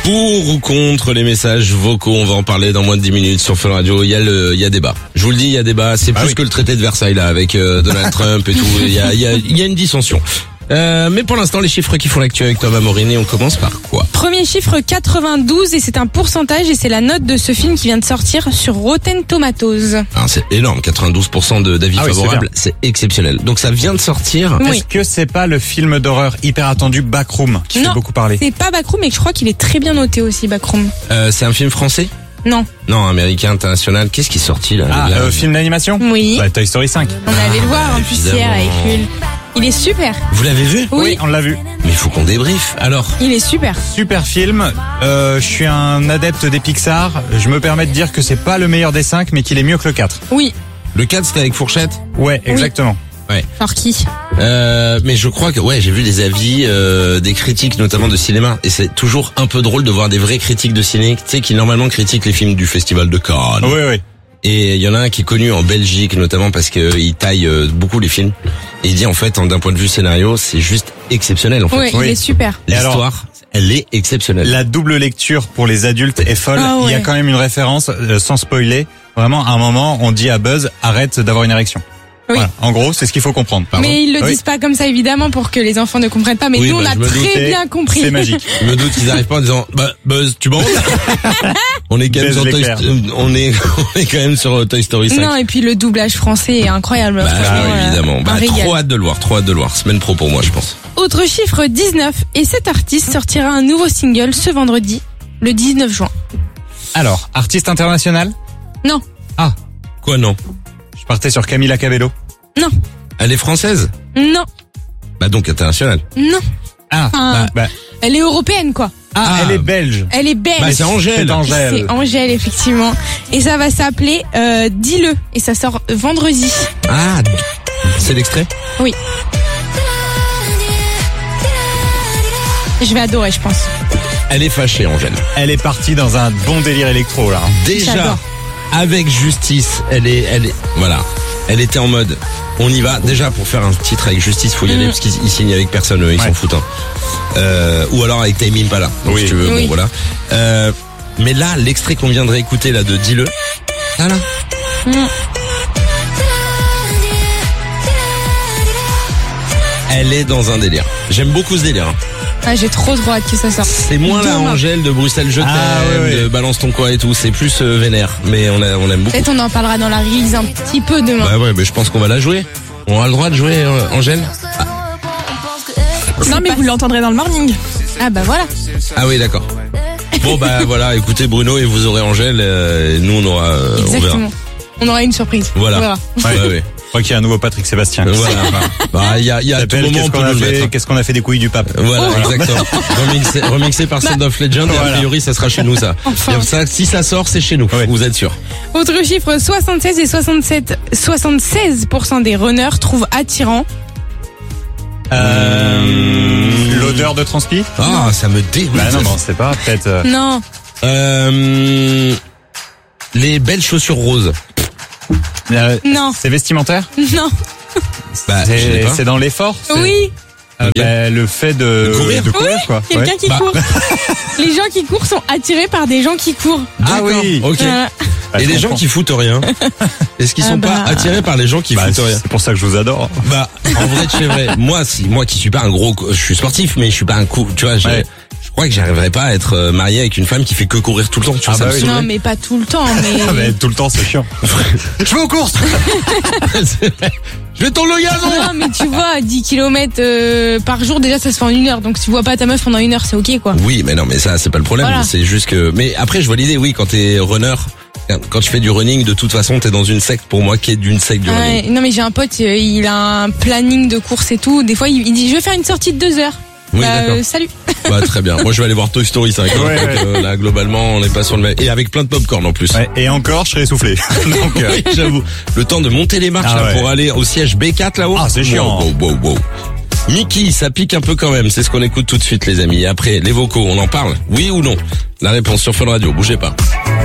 Pour ou contre les messages vocaux, on va en parler dans moins de 10 minutes sur Fun Radio. Il y a débat. Je vous le dis, il y a débat. C'est plus que le traité de Versailles là avec Donald Trump et tout. Il y a une dissension. Mais pour l'instant, les chiffres qui font l'actu avec Thomas Morini, on commence par quoi? Premier chiffre 92 et c'est un pourcentage et c'est la note de ce film qui vient de sortir sur Rotten Tomatoes. Alors, c'est énorme, 92% d'avis favorables, c'est exceptionnel. Donc ça vient de sortir. Oui. Est-ce que c'est pas le film d'horreur hyper attendu Backroom qui fait beaucoup parler? C'est pas Backroom mais je crois qu'il est très bien noté aussi Backroom. C'est un film français? Non. Non, américain, international. Qu'est-ce qui est sorti là? Film d'animation? Oui. Bah, Toy Story 5. On allait le voir en plus hier avec Jules. Il est super. Vous l'avez vu? Oui, on l'a vu. Mais il faut qu'on débriefe. Alors. Il est super. Super film. Je suis un adepte des Pixar. Je me permets de dire que c'est pas le meilleur des 5, mais qu'il est mieux que le 4. Oui. Le 4, c'était avec Fourchette? Ouais, exactement. Ouais. Par qui? Mais je crois que j'ai vu des avis des critiques notamment de cinéma et c'est toujours un peu drôle de voir des vrais critiques de ciné, tu sais, qui normalement critiquent les films du Festival de Cannes. Oui. Et il y en a un qui est connu en Belgique notamment parce que il taille beaucoup les films et il dit en fait d'un point de vue scénario, c'est juste exceptionnel en fait. Oui, il est super. L'histoire, elle est exceptionnelle. La double lecture pour les adultes est folle. Il y a quand même une référence sans spoiler. Vraiment, à un moment, on dit à Buzz, arrête d'avoir une érection. Oui. Voilà. En gros, c'est ce qu'il faut comprendre. Pardon. Mais ils le disent pas comme ça évidemment pour que les enfants ne comprennent pas. Mais nous, on a très bien compris. C'est magique. Je me doute qu'ils n'arrivent pas en disant, Buzz, tu bandes? On est quand même sur Toy Story 5. Non, et puis le doublage français est incroyable. Évidemment. Trop hâte de le voir. Semaine pro pour moi, je pense. Autre chiffre 19. Et cet artiste sortira un nouveau single ce vendredi, le 19 juin. Alors, artiste international? Non. Ah. Quoi, non? Je partais sur Camila Cabello. Non. Elle est française? Non. Bah donc internationale. Non. Ah. Elle est européenne quoi. Elle est belge. Elle est belge. Bah c'est Angèle. C'est Angèle effectivement. Et ça va s'appeler Dis-le. Et ça sort vendredi. Ah, c'est l'extrait? Oui. Je vais adorer je pense. Elle est fâchée Angèle. Elle est partie dans un bon délire électro là. Déjà. J'adore. Avec Justice, elle était en mode, on y va. Déjà, pour faire un titre avec Justice, faut y aller, parce qu'ils signent avec personne, ils s'en foutent, ou alors avec Tame Impala, donc si tu veux, bon, voilà. Mais là, l'extrait qu'on vient de réécouter, là, de Dis-le, là. Elle est dans un délire. J'aime beaucoup ce délire. J'ai trop hâte que ça sorte. C'est moins la Angèle de Bruxelles je t'aime, de Balance ton quoi et tout. C'est plus vénère, mais on aime beaucoup. Peut-être on en parlera dans la release un petit peu demain. Bah ouais, mais je pense qu'on va la jouer. On a le droit de jouer Angèle? Non mais vous l'entendrez dans le morning. Ah bah voilà. Ah oui, d'accord. Bon bah voilà, écoutez Bruno et vous aurez Angèle, et nous on aura Exactement. On aura une surprise. Voilà. On verra. Ouais. Je crois qu'il y a un nouveau Patrick Sébastien. Voilà. Bah il y a à tout moment qu'est-ce qu'on a fait des couilles du pape. Voilà, exactement. remixé par Sound of Legend, et a priori ça sera chez nous ça. Enfin. Si ça sort, c'est chez nous. Vous êtes sûr? Autre chiffre 76 et 76% des runners trouvent attirant. L'odeur de transpi? Ah, ça me dégoûte. Bah non, c'est pas peut-être. Non. Les belles chaussures roses. Non. C'est vestimentaire? Non. Bah, c'est dans l'effort? Oui. Le fait de courir quoi. Quelqu'un qui court. Les gens qui courent sont attirés par des gens qui courent. Ah oui, ok. Et les gens qui foutent rien, est-ce qu'ils sont pas attirés par les gens qui foutent rien? C'est pour ça que je vous adore. Bah, en vrai, c'est vrai. Moi qui suis pas un gros, je suis sportif, mais je suis pas un coup, tu vois, je crois que j'arriverais pas à être marié avec une femme qui fait que courir tout le temps, tu vois, ça me saoulerait. Non, mais pas tout le temps, mais tout le temps, c'est chiant. Je vais aux courses! Je vais tourner le gazon! Non, mais tu vois, 10 km par jour, déjà, ça se fait en 1 heure. Donc, si tu vois pas ta meuf pendant 1 heure, c'est ok, quoi. Oui, mais non, mais ça, c'est pas le problème. Voilà. C'est juste que, mais après, je vois l'idée, oui, quand t'es runner, quand tu fais du running, de toute façon, t'es dans une secte, pour moi, qui est d'une secte du running. Non, mais j'ai un pote, il a un planning de course et tout. Des fois, il dit, je vais faire une sortie de 2 heures. Oui, d'accord. Salut. Bah, très bien. Moi, je vais aller voir Toy Story 5. Là, globalement, on n'est pas sur le même. Et avec plein de popcorn en plus. Ouais, et encore, je serai essoufflé. Donc, oui, j'avoue. Le temps de monter les marches pour aller au siège B4 là-haut. Ah, c'est chiant. Wow. Mickey, ça pique un peu quand même. C'est ce qu'on écoute tout de suite, les amis. Et après, les vocaux, on en parle? Oui ou non? La réponse sur Fun Radio. Bougez pas.